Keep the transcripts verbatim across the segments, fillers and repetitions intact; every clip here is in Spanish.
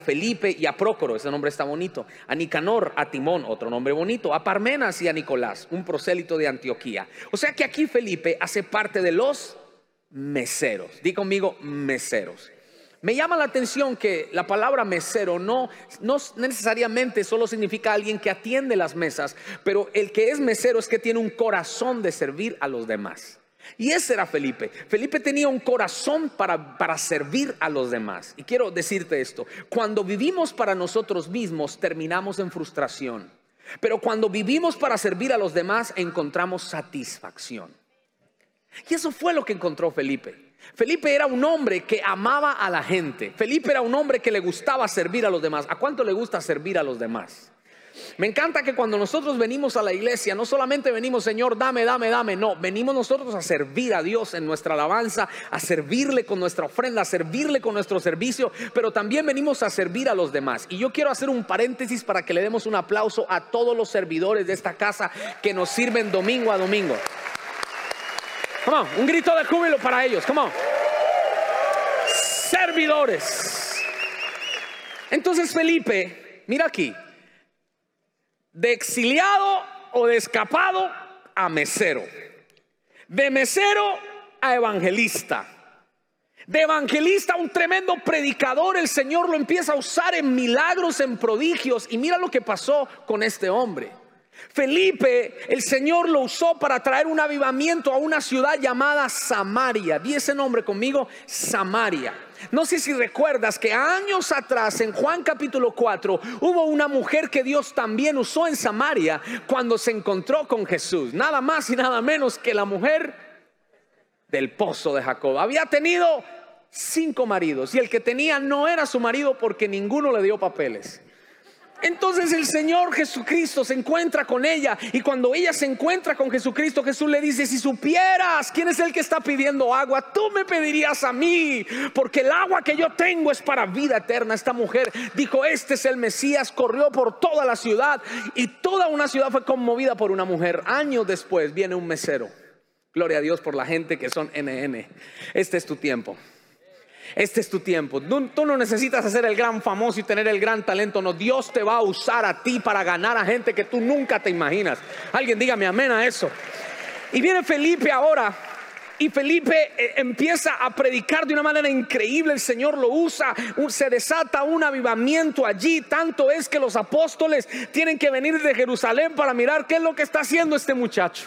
Felipe y a Prócoro, ese nombre está bonito, a Nicanor, a Timón, otro nombre bonito, a Parmenas y a Nicolás, un prosélito de Antioquía. O sea que aquí Felipe hace parte de los meseros. Di conmigo, meseros. Me llama la atención que la palabra mesero no, no necesariamente solo significa alguien que atiende las mesas, pero el que es mesero es que tiene un corazón de servir a los demás. Y ese era Felipe. Felipe tenía un corazón para, para servir a los demás. Y quiero decirte esto: cuando vivimos para nosotros mismos, terminamos en frustración. Pero cuando vivimos para servir a los demás, encontramos satisfacción. Y eso fue lo que encontró Felipe. Felipe era un hombre que amaba a la gente. Felipe era un hombre que le gustaba servir a los demás. ¿A cuánto le gusta servir a los demás? Me encanta que cuando nosotros venimos a la iglesia, no solamente venimos, Señor, dame, dame, dame. No, venimos nosotros a servir a Dios en nuestra alabanza, a servirle con nuestra ofrenda, a servirle con nuestro servicio, pero también venimos a servir a los demás. Y yo quiero hacer un paréntesis para que le demos un aplauso a todos los servidores de esta casa que nos sirven domingo a domingo. Come on, un grito de júbilo para ellos. Come on. Servidores. Entonces Felipe, mira aquí, de exiliado o de escapado a mesero, de mesero a evangelista, de evangelista a un tremendo predicador. El Señor lo empieza a usar en milagros, en prodigios. Y mira lo que pasó con este hombre. Felipe, el Señor lo usó para traer un avivamiento a una ciudad llamada Samaria. Di ese nombre conmigo, Samaria. No sé si recuerdas que años atrás, en Juan capítulo cuatro, hubo una mujer que Dios también usó en Samaria cuando se encontró con Jesús. Nada más y nada menos que la mujer del pozo de Jacob. Había tenido cinco maridos y el que tenía no era su marido porque ninguno le dio papeles. Entonces el Señor Jesucristo se encuentra con ella, y cuando ella se encuentra con Jesucristo, Jesús le dice: si supieras quién es el que está pidiendo agua, tú me pedirías a mí, porque el agua que yo tengo es para vida eterna. Esta mujer dijo: este es el Mesías. Corrió por toda la ciudad y toda una ciudad fue conmovida por una mujer. Años después viene un mesero. Gloria a Dios por la gente que son N N. Este es tu tiempo. Este es tu tiempo. Tú, tú no necesitas hacer el gran famoso y tener el gran talento. No, Dios te va a usar a ti para ganar a gente que tú nunca te imaginas. Alguien dígame amén a eso. Y viene Felipe ahora, y Felipe eh, empieza a predicar de una manera increíble. El Señor lo usa, se desata un avivamiento allí. Tanto es que los apóstoles tienen que venir de Jerusalén para mirar qué es lo que está haciendo este muchacho.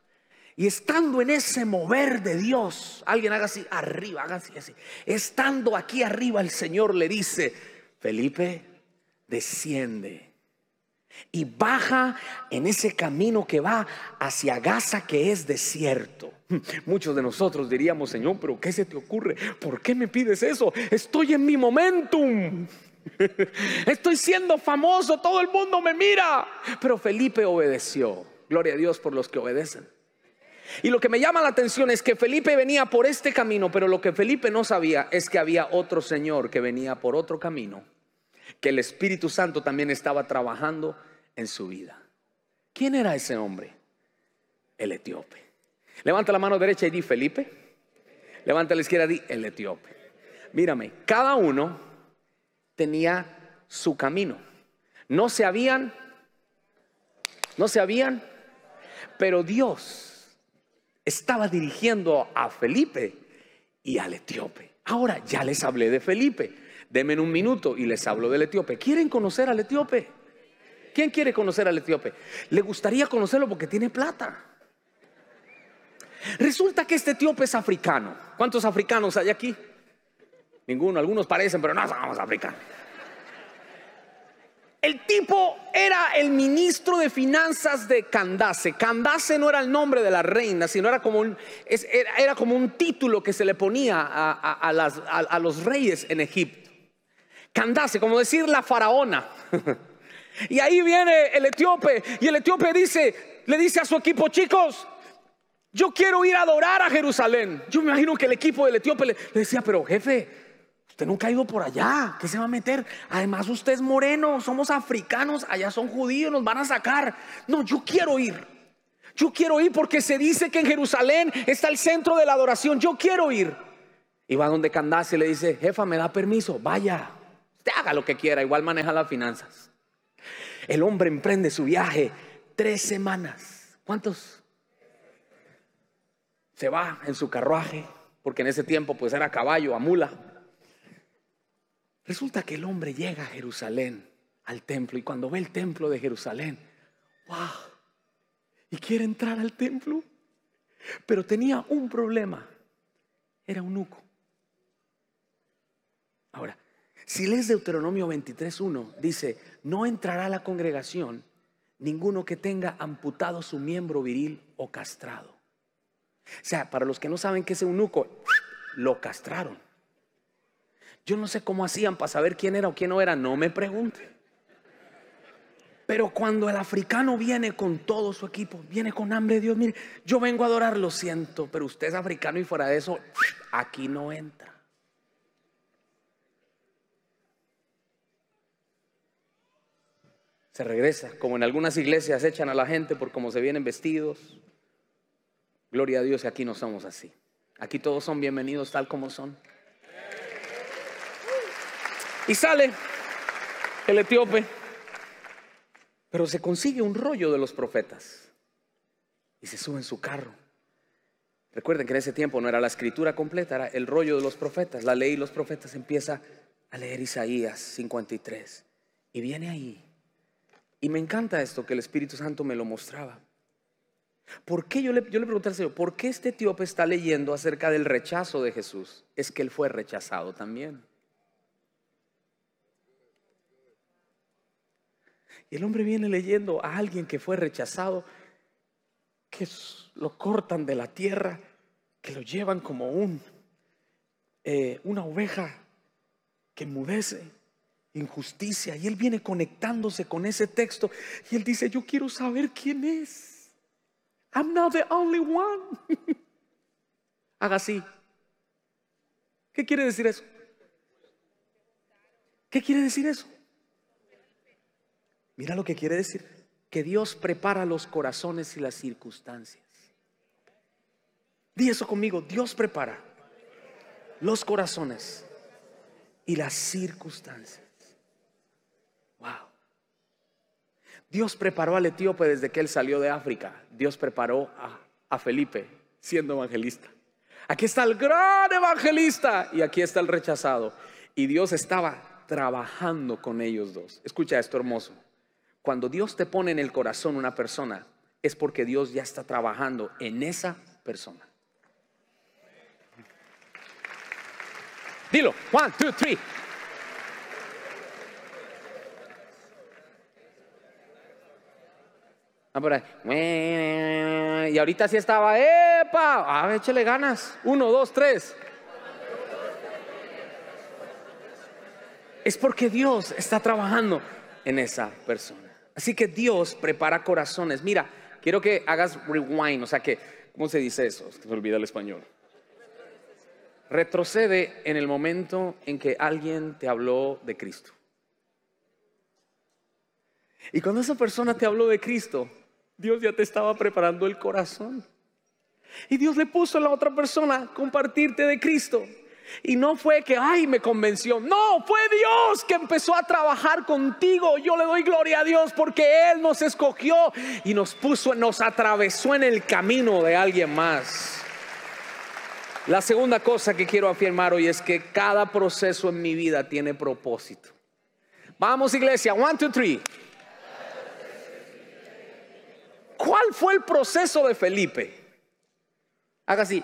Y estando en ese mover de Dios, alguien haga así arriba, haga así, así. Estando aquí arriba, el Señor le dice: Felipe, desciende y baja en ese camino que va hacia Gaza, que es desierto. Muchos de nosotros diríamos: Señor, pero ¿qué se te ocurre? ¿Por qué me pides eso? Estoy en mi momentum. Estoy siendo famoso, todo el mundo me mira. Pero Felipe obedeció. Gloria a Dios por los que obedecen. Y lo que me llama la atención es que Felipe venía por este camino, pero lo que Felipe no sabía es que había otro Señor que venía por otro camino, que el Espíritu Santo también estaba trabajando en su vida. ¿Quién era ese hombre? El etíope. Levanta la mano derecha y di: Felipe. Levanta la izquierda y di: el etíope. Mírame, cada uno tenía su camino. No se habían, no se habían, pero Dios estaba dirigiendo a Felipe y al etíope. Ahora ya les hablé de Felipe. Denme un minuto y les hablo del etíope. ¿Quieren conocer al etíope? ¿Quién quiere conocer al etíope? Le gustaría conocerlo porque tiene plata. Resulta que este etíope es africano. ¿Cuántos africanos hay aquí? Ninguno, algunos parecen, pero no somos africanos. El tipo era el ministro de finanzas de Candace. Candace no era el nombre de la reina, sino era como un, era, era como un título que se le ponía a, a, a, las, a, a los reyes en Egipto. Candace, como decir la faraona. Y ahí viene el etíope, y el etíope dice, le dice a su equipo: chicos, yo quiero ir a adorar a Jerusalén. Yo me imagino que el equipo del etíope le, le decía: pero jefe, usted nunca ha ido por allá, ¿qué se va a meter? Además usted es moreno, somos africanos, allá son judíos, nos van a sacar. No, yo quiero ir. Yo quiero ir porque se dice que en Jerusalén está el centro de la adoración. Yo quiero ir. Y va donde Candace y le dice: jefa, ¿me da permiso? Vaya, Usted haga lo que quiera, igual maneja las finanzas. El hombre emprende su viaje tres semanas. ¿Cuántos? Se va en su carruaje, porque en ese tiempo pues era caballo, a mula. Resulta que el hombre llega a Jerusalén, al templo, y cuando ve el templo de Jerusalén, ¡wow! Y quiere entrar al templo, pero tenía un problema: era eunuco. Ahora, si lees Deuteronomio veintitrés uno, dice: no entrará a la congregación ninguno que tenga amputado su miembro viril o castrado. O sea, para los que no saben qué es eunuco, lo castraron. Yo no sé cómo hacían para saber quién era o quién no era, no me pregunte. Pero cuando el africano viene con todo su equipo, viene con hambre de Dios, mire, yo vengo a adorar, lo siento, pero usted es africano y fuera de eso, aquí no entra. Se regresa, como en algunas iglesias echan a la gente por cómo se vienen vestidos. Gloria a Dios, y aquí no somos así. Aquí todos son bienvenidos tal como son. Y sale el etíope, pero se consigue un rollo de los profetas y se sube en su carro. Recuerden que en ese tiempo no era la escritura completa, era el rollo de los profetas, la ley y los profetas. Empieza a leer Isaías cincuenta y tres y viene ahí. Y me encanta esto que el Espíritu Santo me lo mostraba. ¿Por qué? Yo le, yo le pregunté al Señor, ¿por qué este etíope está leyendo acerca del rechazo de Jesús? Es que él fue rechazado también. Y el hombre viene leyendo a alguien que fue rechazado, que lo cortan de la tierra, que lo llevan como un, eh, una oveja que enmudece, injusticia. Y él viene conectándose con ese texto y él dice: yo quiero saber quién es. I'm not the only one. Haga así. ¿Qué quiere decir eso? ¿Qué quiere decir eso? Mira lo que quiere decir: que Dios prepara los corazones y las circunstancias. Di eso conmigo: Dios prepara los corazones y las circunstancias. Wow. Dios preparó al etíope desde que él salió de África. Dios preparó a, a Felipe siendo evangelista. Aquí está el gran evangelista y aquí está el rechazado. Y Dios estaba trabajando con ellos dos. Escucha esto hermoso: cuando Dios te pone en el corazón una persona, es porque Dios ya está trabajando en esa persona. Dilo, one, two, three. Ah, por ahí. Y ahorita sí estaba, ¡epa! A ver, échale ganas. Uno, dos, tres. Es porque Dios está trabajando en esa persona. Así que Dios prepara corazones. Mira, quiero que hagas rewind. O sea que, ¿cómo se dice eso? Se me olvida el español. Retrocede en el momento en que alguien te habló de Cristo. Y cuando esa persona te habló de Cristo, Dios ya te estaba preparando el corazón. Y Dios le puso a la otra persona compartirte de Cristo. Y no fue que, ay, me convenció. No, fue Dios que empezó a trabajar contigo. Yo le doy gloria a Dios porque Él nos escogió y nos puso, nos atravesó en el camino de alguien más. La segunda cosa que quiero afirmar hoy es que cada proceso en mi vida tiene propósito. Vamos, iglesia, one, two, three. ¿Cuál fue el proceso de Felipe? Haga así.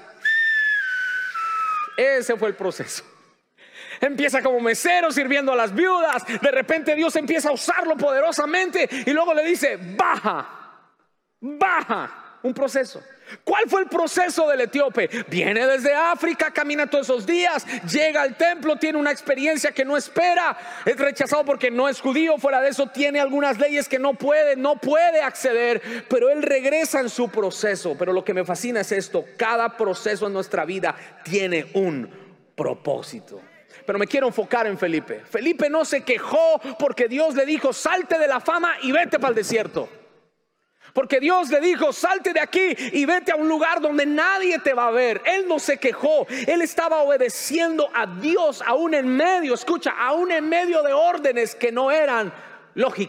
Ese fue el proceso. Empieza como mesero sirviendo a las viudas. De repente Dios empieza a usarlo poderosamente y luego le dice: baja, baja. Un proceso. ¿Cuál fue el proceso del etíope? Viene desde África, camina todos esos días, llega al templo, tiene una experiencia que no espera, es rechazado porque no es judío. Fuera de eso tiene algunas leyes que no puede, no puede acceder, pero él regresa en su proceso. Pero lo que me fascina es esto: cada proceso en nuestra vida tiene un propósito. Pero me quiero enfocar en Felipe. Felipe no se quejó porque Dios le dijo: salte de la fama y vete para el desierto. Porque Dios le dijo: salte de aquí y vete a un lugar donde nadie te va a ver. Él no se quejó, él estaba obedeciendo a Dios aún en medio, escucha, aún en medio de órdenes que no eran lógicas.